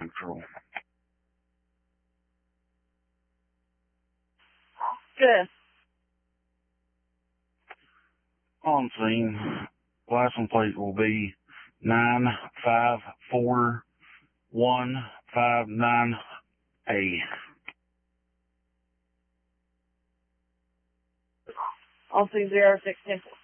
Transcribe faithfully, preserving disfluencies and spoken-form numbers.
Central. Good. On scene, license plate will be nine five four one five nine A. On scene zero six ten.